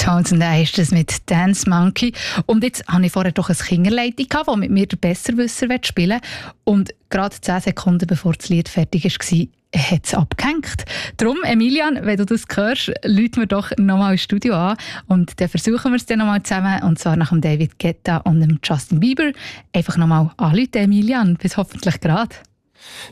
Tones and I ist das mit Dance Monkey. Und jetzt habe ich vorher doch ein Kinderleiti gehabt, das mit mir den Besserwisser spielen will. Und gerade 10 Sekunden bevor das Lied fertig war, hat es abgehängt. Darum, Emilian, wenn du das hörst, läuten wir doch nochmal ins Studio an. Und dann versuchen wir es dann nochmal zusammen. Und zwar nach dem David Guetta und dem Justin Bieber. Einfach nochmal anrufen, Emilian. Bis hoffentlich gerade.